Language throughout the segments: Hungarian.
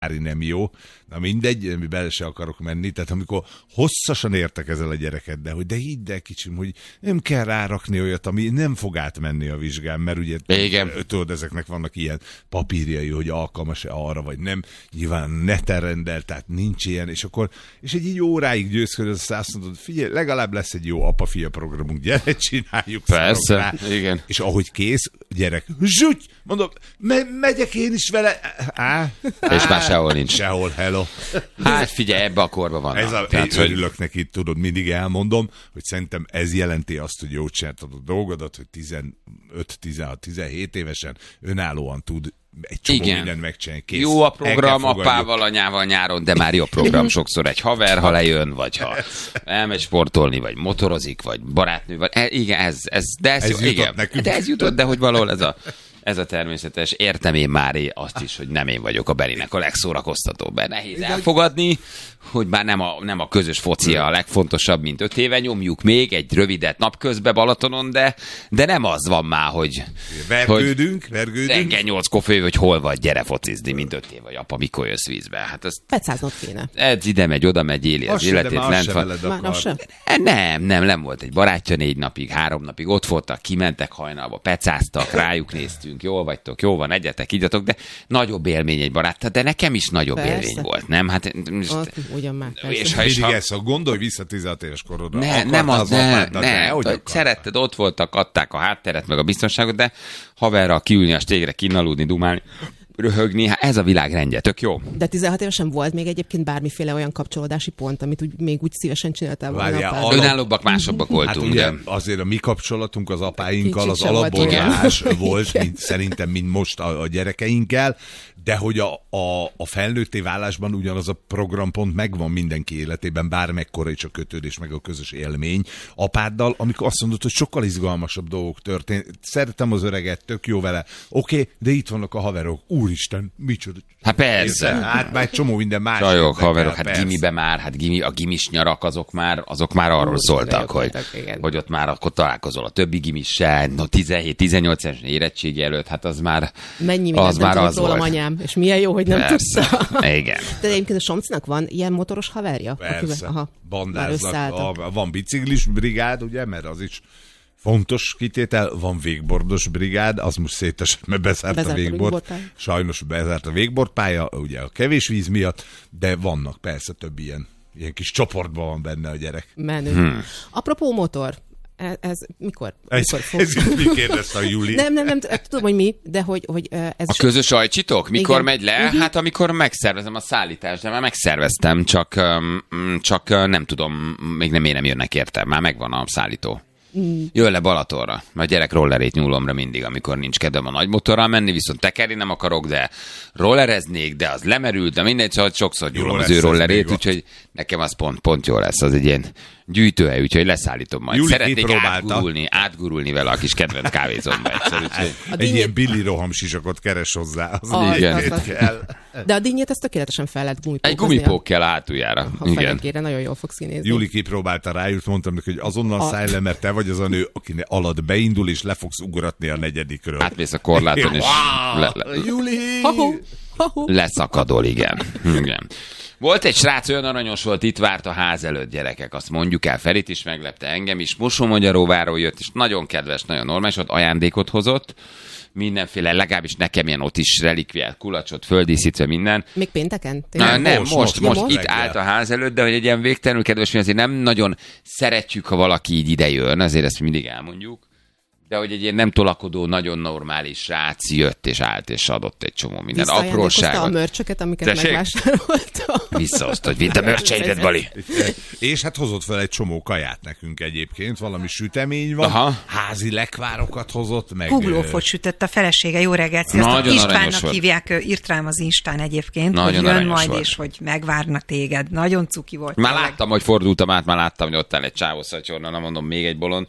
nem jó. Na mindegy, bele se akarok menni. Tehát amikor hosszasan értekezel a gyereket, de hidd el kicsim, hogy nem kell rárakni olyat, ami nem fog átmenni a vizsgán, mert ugye tudod, ezeknek vannak ilyen papírjai, hogy alkalmas-e arra, vagy nem. Nyilván neten rendel, tehát nincs ilyen, és egy óráig győzködsz, azt mondod, figyelj, legalább lesz egy jó apa-fia programunk, gyere, csináljuk. Persze, igen. És ahogy kész, gyerek, zsúgy, mondom, megyek én is vele. És már sehol nincs. Sehol, hello. Hát figyelj, ebbe a korban vannak. Tehát, örülök neki, tudod, mindig elmondom, hogy szerintem ez jelenti azt, hogy jól csináltad a dolgodat, hogy 15-16-17 évesen önállóan tud egy csomó mindent megcsinálni. Kész. Jó a program apával, anyával nyáron, de már jó program sokszor egy haver, ha lejön, vagy ha elmegy sportolni, vagy motorozik, vagy barátnő, vagy igen, ez jó, igen. De ez jutott, de hogy valahol ez a természetes. Értem én már azt is, hogy nem én vagyok a Berinek a legszórakoztatóbb. Nehéz elfogadni, hogy már nem a közös foci a legfontosabb, mint 5 éve. Nyomjuk még egy rövidet napközben Balatonon, de nem az van már, hogy vergődünk. Reggel 8-kor fő, hogy hol vagy, gyere focizni, mint 5 év vagy apa, mikor jössz vízbe. Hát azt Pecáznod kéne. Ez ide megy, oda megy, éli az életét. Nem volt egy barátja 4 napig, 3 napig ott voltak, kimentek hajnalba, pecáztak, rájuk néztünk, jól vagytok, jó van, egyetek, igyatok, de nagyobb élmény egy barát, de nekem is nagyobb élmény volt, nem? Hát ugyan már. És gondolj vissza 16 éves korodra. Szeretted, ott voltak, adták a hátteret, meg a biztonságot, de haverral kiülni a stégre, kinaludni, dumálni, röhögni, hát ez a világ rendje, tök jó. De 16 évesen volt még egyébként bármiféle olyan kapcsolódási pont, amit még úgy szívesen csináltál volna. Önállóbbak, másabbak voltunk. Hát ugye azért a mi kapcsolatunk az apáinkkal az alapból más volt, szerintem, mint most a gyerekeinkkel, de hogy a felnőtté válásban ugyanaz a programpont megvan mindenki életében, bármekkora is a kötődés, meg a közös élmény apáddal, amikor azt mondod, hogy sokkal izgalmasabb dolgok történt. Szeretem az öreget, tök jó vele. Oké, de itt vannak a haverok. Úristen, micsoda. Hát persze. Hát már egy csomó minden más. Csajok, haverok, hát gimibe már, a gimis nyarak, azok már arról szóltak, hogy ott már akkor találkozol a többi gimissel, 17-18 éves érettségi előtt, hát az már mennyi mindent nem tudott rólam anyám, és milyen jó, hogy nem tudta. Igen. De egyébként a Somcinak van ilyen motoros haverja? Persze, bandáznak. Van biciklis brigád, ugye, mert az is fontos kitétel, van végbordos brigád, az most szétesett, mert bezárt a végbord. Sajnos bezárt a végbordpálya, ugye a kevés víz miatt, de vannak persze több ilyen kis csoportban van benne a gyerek. Menő. Apropó motor, ez mikor fog? Ez mi kérdezte a Juli? Nem, tudom, hogy mi, de hogy ez... A közös ajcsitok? Mikor megy le? Hát amikor megszervezem a szállítást, de már megszerveztem, csak nem tudom, még nem jönnek érte, már megvan a szállító. Jön le Balatonra, mert a gyerek rollerét nyúlomra mindig, amikor nincs kedvem a nagy motorral menni, viszont tekerni nem akarok, de rollereznék, de az lemerült, de mindegy, szóval sokszor nyúlom az ő rollerét, úgyhogy nekem az pont jó lesz, az egy ilyen gyűjtőhely, úgyhogy leszállítom majd. Juli szeretnék átgurulni vele a kis kedvenc kávézomba egyszer. Egy ilyen Billy Roham sisakot keres hozzá. De a dinnyét ezt tökéletesen fel lehet gumipókozni. Egy gumipók kell a hátuljára. Ha fenekére, nagyon jól fogsz kinézni. Juli kipróbálta rájut, mondtam neki, hogy azonnal szállj le, mert te vagy az a nő, akinek alatt beindul, és le fogsz ugratni a 4. Átmész a korláton, és Juli! Leszakadol, igen. Volt egy srác, olyan aranyos volt, itt várt a ház előtt, gyerekek, azt mondjuk el, Ferit is meglepte, engem is, Mosómagyaróváról jött, és nagyon kedves, nagyon normális volt, ajándékot hozott, mindenféle, legalábbis nekem ilyen ott is relikviát, kulacsot, földíszítve minden. Még pénteken? Nem, most itt állt a ház előtt, de hogy egy ilyen végtelenül kedves, azért nem nagyon szeretjük, ha valaki így idejön, azért ezt mindig elmondjuk. De hogy egy ilyen nem tolakodó, nagyon normális srác jött és állt és adott egy csomó minden apróságot. A mörcsöket, amiket megvásároltam. Visszahozta, hogy vidd a mörcseidet, Bali. És hát hozott fel egy csomó kaját nekünk egyébként, valami sütemény van. Aha. Házi lekvárokat hozott meg. Kuglófot sütött a felesége, jó reggelt, sziasztok. Istvánnak hívják, írt rám az Instán egyébként, nagyon hogy jön majd, volt. És hogy megvárnak téged. Nagyon cuki volt. Már láttam, hogy fordultam át, már láttam, hogy ott áll egy csávó szatyorna, nem mondom, még egy bolond.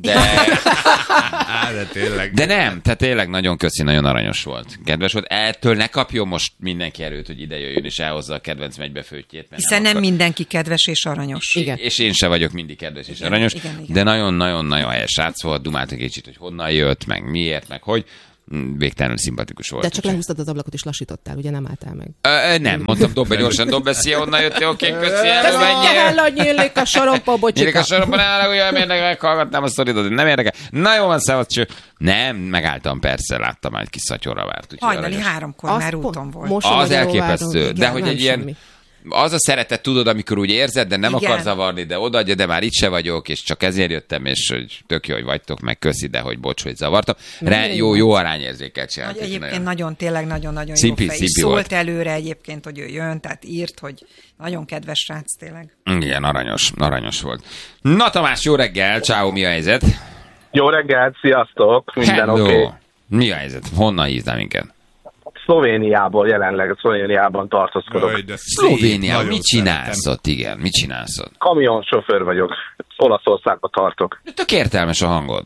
De nem, tehát tényleg nagyon köszi, nagyon aranyos volt. Kedves volt. Ettől ne kapjon most mindenki erőt, hogy ide jöjjön és elhozza a kedvenc megybefőttjét. Hiszen nem mindenki kedves és aranyos. Igen. És én se vagyok mindig kedves és aranyos, igen. De nagyon-nagyon-nagyon helyes srác volt, dumáltak egy kicsit, hogy honnan jött, meg miért, meg hogy. végtelenül szimpatikus volt. De csak lehúztad az ablakot és lassítottál, ugye nem álltál meg? Nem, mondtam, dob be gyorsan, dob be, szia, onnan jöttél, oké, köszi, menjél. Nyílik a sorompa, bocsika. Nyílik a sorompa, nem érdekel, meghallgatnám a sztoridot, nem érdekel. Na jó van, szevasz, cső. Nem, megálltam, persze, láttam már egy kis szatyorra várt. Hajnali 3-kor már úton volt. Az elképesztő, de hogy egy ilyen... Az a szeretet, tudod, amikor úgy érzed, de nem akar zavarni, de odaadja, de már itt se vagyok, és csak ezért jöttem, és hogy tök jó, hogy vagytok, meg köszi, de hogy bocs, hogy zavartam. Jó arányérzéket csinált. Egyébként nagyon-nagyon jó fej. Szólt előre egyébként, hogy ő jön, tehát írt, hogy nagyon kedves srác tényleg. Igen, aranyos volt. Na Tamás, jó reggel, ciao, mi a helyzet? Jó reggel, sziasztok, minden oké. Mi a helyzet? Honnan hívnál minket? Szlovéniából, jelenleg Szlovéniában tartózkodok. Szlovéniában? Mit csinálsz ott, igen? Mit csinálsz ott? Kamionsofőr vagyok. Olaszországba tartok. Tök értelmes a hangod.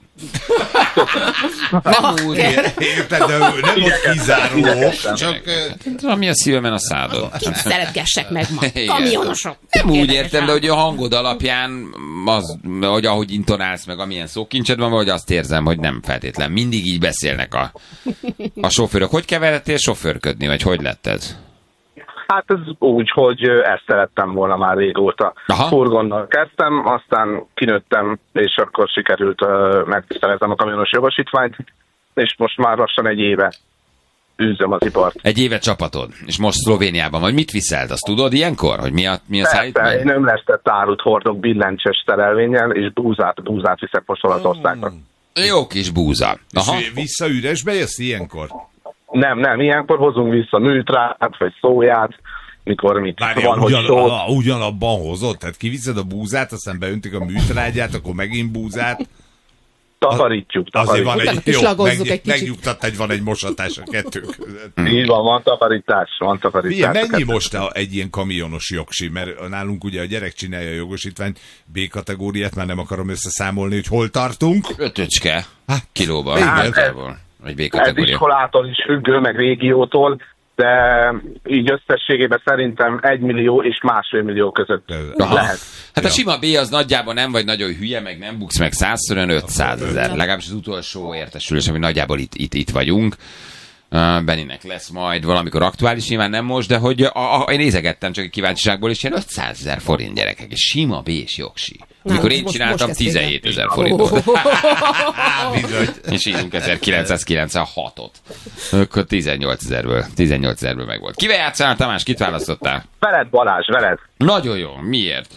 Nem úgy. Érted, de nem ott kizáró. Csak ami a szívemen a szádon. Kint szeretgessek meg ma. Kamionosok. Nem úgy értem, de hogy a hangod alapján, az, hogy ahogy intonálsz meg, amilyen szókincsed van, vagy azt érzem, hogy nem feltétlen. Mindig így beszélnek a sofőrök. Hogy keveredtél sofőrködni, vagy hogy lett ez? Hát ez úgy, hogy ezt szerettem volna már régóta. Furgonnal kezdtem, aztán kinőttem, és akkor sikerült megszereznem a kamionos jogosítványt, és most már lassan egy éve űzöm az ipart. Egy éve csapatod, és most Szlovéniában vagy. Mit viszel? Azt tudod ilyenkor, hogy mi a szállítmány? Én ömlesztett árut hordok billentyűs szerelvénnyel, és búzát viszek most Olaszországnak. Jó kis búza. És vissza üresbe jössz ilyenkor? Nem, ilyenkor hozunk vissza műtrát, vagy szóját, mikor mit van, hogy ugyanabban hozod? Tehát kiviszed a búzát, aztán beöntik a műtrágyát, akkor megint búzát. Takarítjuk. Azért van megnyugtat, hogy van egy mosatás a kettő között. Így van takarítás. Mennyi most egy ilyen kamionos jogsi? Mert nálunk ugye a gyerek csinálja a jogosítványt, B-kategóriát, már nem akarom összeszámolni, hogy hol tartunk. 5 kilóban. Ez iskolától is függő, meg régiótól, de így összességében szerintem 1 millió és 1,5 millió között lehet. Hát a sima B az nagyjából nem vagy nagyon hülye, meg nem buksz meg 100-szor, 500 000. Legalábbis az utolsó értesülés, ami nagyjából itt vagyunk. Benninek lesz majd valamikor aktuális, nyilván nem most, de hogy én nézegettem csak egy kíváncsiságból, és ilyen 500 000 forint gyerekek, és sima B-s jogsi. Amikor én csináltam 17 000 forintot. És írunk 1996-ot. Akkor 18 000-ből meg volt. Kivel játszál, Tamás? Kit választottál? Veled, Balázs, veled. Nagyon jó. Miért?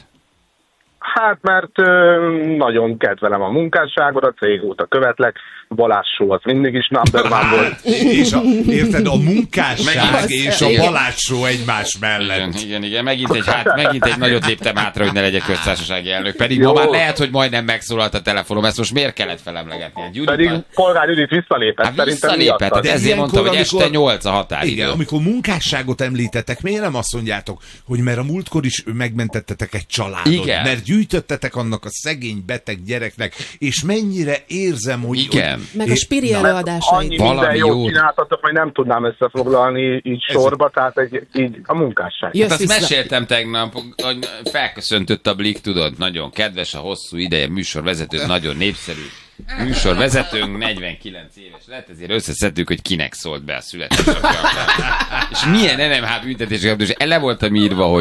Hát, mert nagyon kedvelem a munkásságodat, régóta követlek, Balázs Show az mindig is number one volt. Érted, a munkásság és a Balázs Show egymás mellett. Igen, megint egy nagyot léptem hátra, hogy ne legyek köztársasági elnök. Pedig ma már lehet, hogy majdnem megszólalt a telefonom, ezt most miért kellett felemlegetni? Pedig Polgár Judit visszalépett. Visszalépett, de ezért mondta, hogy este 8 a határidő. Igen, amikor munkásságot említettek, miért nem azt mondjátok, hogy mert a múltkor is megmentettetek egy családot, igen. Mert gyűjtöttetek annak a szegény beteg gyereknek, és mennyire érzem, hogy... Igen. Meg a Spiri előadásait. Annyi minden jót csináltatok, hogy nem tudnám összefoglalni így sorba, tehát így a munkásság. Hát azt meséltem tegnap, hogy felköszöntött a Blik, tudod, nagyon kedves, a hosszú ideje műsorvezető, nagyon népszerű műsorvezetőnk, 49 éves lett, ezért összeszedtük, hogy kinek szólt be a születésnapja. És milyen NMH büntetések, és ele voltam írva,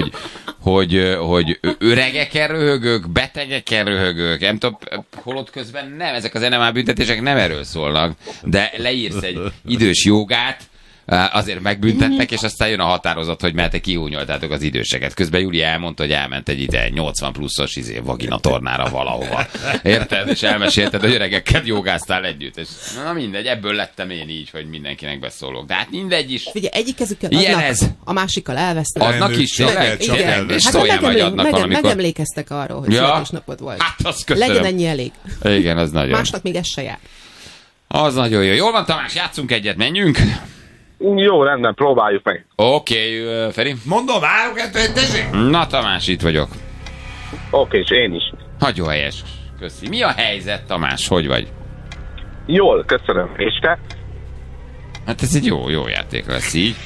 hogy öregeken röhögök, betegeken röhögök, nem tudom, holott közben nem, ezek az NMH büntetések nem erről szólnak, de leírsz egy idős jogát, azért megbüntettek, és aztán jön a határozat, hogy mert te kiúnyoltátok az időseket. Közben Júli elmondta, hogy elment egy ide 80 pluszos vaginatornára valahova. Érted? És elmesélted, hogy öregekkel jogáztál együtt. És na mindegy, ebből lettem én így, hogy mindenkinek beszólok. De hát mindegy is. Figyelj, egyik kezükkel adnak, a másikkal elvesznek. Adnak is, igen. És szóljál vagy adnak valamikor. Megemlékeztek arról, hogy születésnapod volt. Hát azt köszönöm. Legyen ennyi elég. Igen, az nagyon. Másnak még ez se jár. Az nagyon jó. Jól van, Tamás, játszunk egyet, menjünk. Jó, rendben, próbáljuk meg. Oké, Feri. Mondom, 3-2-1. Na, Tamás, itt vagyok. Oké, és én is. Nagyon helyes. Köszi. Mi a helyzet, Tamás? Hogy vagy? Jól, köszönöm. És te? Hát ez egy jó játék lesz így.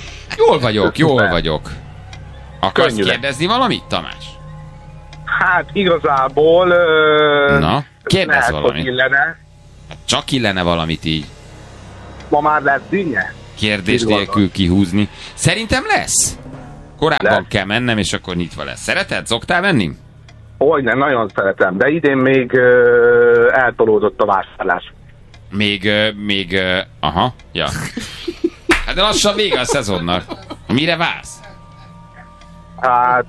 Jól vagyok. Akarsz kérdezni valamit, Tamás? Hát igazából... Na, kérdezz valamit. Illene. Hát csak illene valamit így. ma már lesz dinnye? Kérdés nélkül kihúzni. Szerintem lesz. Korábban kell mennem, és akkor nyitva lesz. Szereted? Szoktál menni? Hogyne, nagyon szeretem, de idén még eltolódott a vásárlás. Még, aha, ja. Hát de lassan vége a szezonnak. Mire vársz? Hát,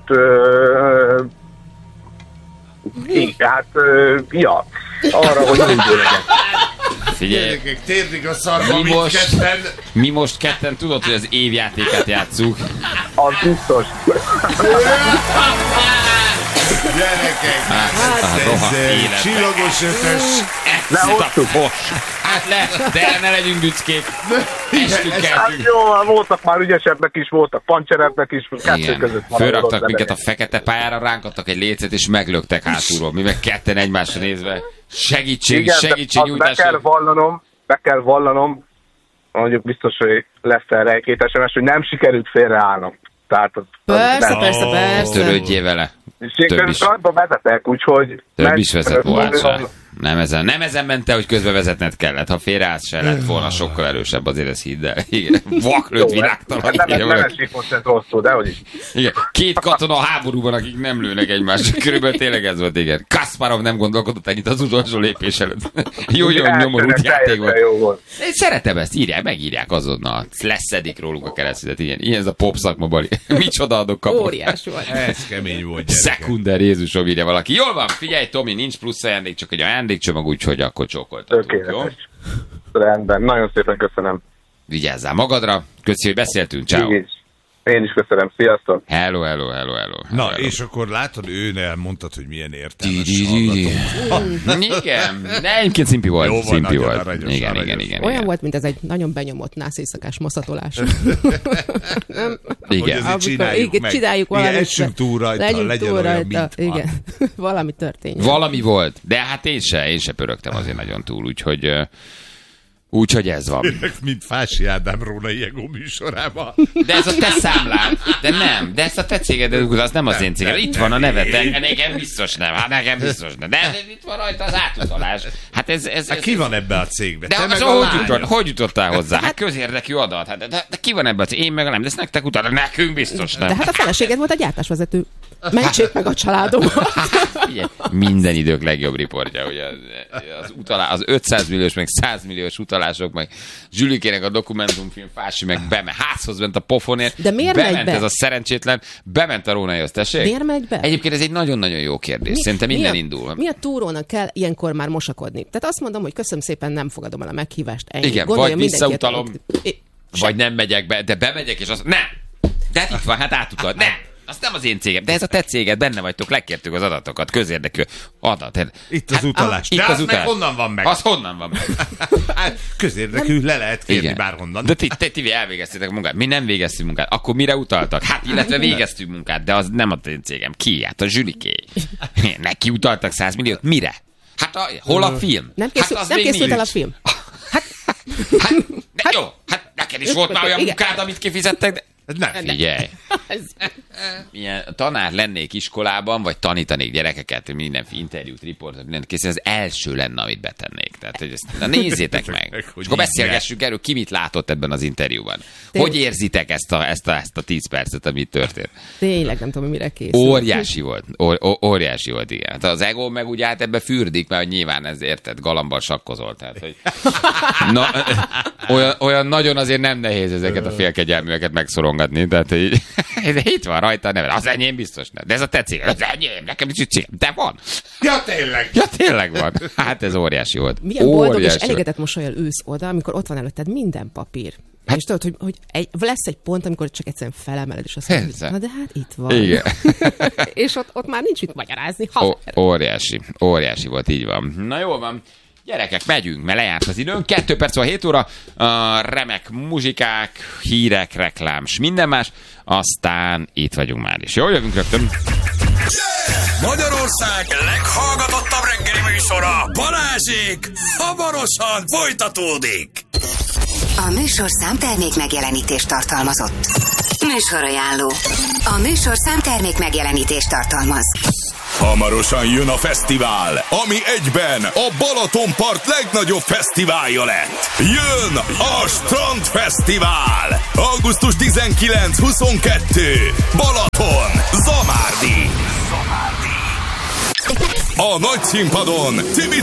ja, arra, hogy indul legyen. Figyelj, térdig a szarba, mi most ketten tudod, hogy az évjátékát játsszuk. Az biztos. Gyerekek, ez csillagos ötös. De ne legyünk büszkék. Hát jó, voltak már ügyesebbek is, voltak pancserebbek is, kettő között van. Fölraktak minket a fekete pályára, ránk adtak egy lécet, és meglöktek hátulról. Mi meg ketten egymásra nézve. Segítség nyújtásra. Be kell vallanom, mondjuk biztos, hogy lesz erre egy-két SMS, hogy nem sikerült félreállnom. Persze. Törődjél vele. Több is vezetek, úgyhogy... Több is vezet volna. Nem ezen mente, hogy közbe vezetned kellett. Ha félreállt se lett volna, sokkal erősebb, azért ez hidd el. Igen, vaklőtt világtalan. Nem esik most ez rosszul, de hogy is. Igen, két katona a háborúban, akik nem lőnek egymást. Körülbelül tényleg ez volt, igen. Kasparov nem gondolkodott ennyit az utolsó lépés előtt. Jó nyomorult játék volt. Én szeretem ezt, megírják azonnal. Leszedik rólunk a keresztüzet. Ilyen ez a pop szakma, Bali. Micsoda adok kapott. Óriás volt. Ez kemény volt, Szekunder, Jézusom, írja valaki. Jól van, figyelj, Tomi, nincs plusz ajándék, csak egy ajándékcsomag, úgyhogy akkor csókoltatunk, jó? Rendben, nagyon szépen köszönöm. Vigyázzál magadra, köszi, hogy beszéltünk, ciao. Én is köszönöm, sziasztok. Hello. Na, és akkor látod, ő elmondtad, hogy milyen értelmes Igen, de egyébként szimpi volt. Szimpi volt. Igen. Olyan volt, mint ez egy nagyon benyomott nász éjszakás maszatolás. Igen. Csináljuk valamit. Essünk túl rajta, legyen olyan, mint igen. Valami történik. Valami volt, de hát én se pörögtem azért nagyon túl, úgyhogy ez van. Mint Fási Ádám Rónai Ego műsorában. De ez a te számlád. De nem. De ezt a te céged, az nem az én céged. Itt van a nevet. Nekem biztos nem. Nekem biztos nem. De itt van rajta az átutalás. Hát ez ki van ebbe a cégbe? De hogy jutottál hozzá? Hát közérdekű adat. De ki van ebbe a cégbe? Én meg nem. De ezt nektek utána. Nekünk biztos nem. De hát a feleséged volt a gyártásvezető. Mentsék meg a családomat. Minden idők legjobb riportja, ugye az 500 milliós, meg 100 milliós utalások, meg Zsülikének a dokumentumfilm, Fási meg házhoz ment a pofonért. De miért bement megy be? Ez a szerencsétlen, bement a Rónaihoz, tessék? Miért megy be? Egyébként ez egy nagyon-nagyon jó kérdés. Szerintem innen indul. Mi a túrónak kell ilyenkor már mosakodni? Tehát azt mondom, hogy köszönöm szépen, nem fogadom el a meghívást. Ennyi. Igen, vagy visszautalom, vagy nem megyek be, de bemegyek, és azt nem. De itt van, hát átutalt. Nem. Az nem az én cégem, de ez a te céged, benne vagytok, lekértük az adatokat, közérdekű adat. Itt az utalás. De az meg honnan van meg? Az honnan van meg? Közérdekű, le lehet kérni bárhonnan. De ti elvégeztétek a munkát, mi nem végeztünk munkát. Akkor mire utaltak? Hát illetve végeztünk munkát, de az nem a én cégem. Ki? Hát a Zsüliké. Neki utaltak 100 milliót. Mire? Hát hol a film? Nem készült el a film. Jó, hát neked is volt már olyan munkád, amit kifizettek, de... Nem, figyelj. Milyen tanár lennék iskolában, vagy tanítanék gyerekeket, mindenféle interjút, riportot, mindent készíteni, az első lenne, amit betennék. Tehát, hogy ezt, nézzétek meg. És akkor beszélgessünk erről, ki mit látott ebben az interjúban. Hogy érzitek ezt a 10 percet, amit történt? Tényleg nem tudom, mire készül. Óriási volt, igen. Hát az ego meg ugye hát ebbe fürdik, mert nyilván ez érted, galambal sakkozol. Tehát, hogy olyan nagyon azért nem nehéz ezeket a félkegyelműeket megszorongatni. Tehát, hogy itt van rajta, nem, az enyém biztos nem. De ez a te cég, az enyém, nekem is cím, de van. Ja, tényleg van. Hát ez óriási volt. Milyen boldog és elégedett mosolyal ülsz oda, amikor ott van előtted minden papír. Hát, és tudod, hogy lesz egy pont, amikor csak egyszerűen felemeled, és azt mondod, na de hát itt van. Igen. És ott már nincs mit magyarázni. Óriási volt, így van. Na jól van. Gyerekek, megyünk, mert lejárt az időnk. 2 perc van 7 óra. Remek muzsikák, hírek, reklám, s minden más. Aztán itt vagyunk már is. Jó, jövünk rögtön. Magyarország leghallgatottabb reggeli műsora, Balázsék, hamarosan folytatódik. A műsorszám termék megjelenítést tartalmazott. Műsorajánló. A műsorszám termék megjelenítést tartalmaz. Hamarosan jön a fesztivál, ami egyben a Balatonpart legnagyobb fesztiválja lett. Jön a Strandfesztivál! Augusztus 19-22. Balaton, Zamárdi. A nagy színpadon Tibi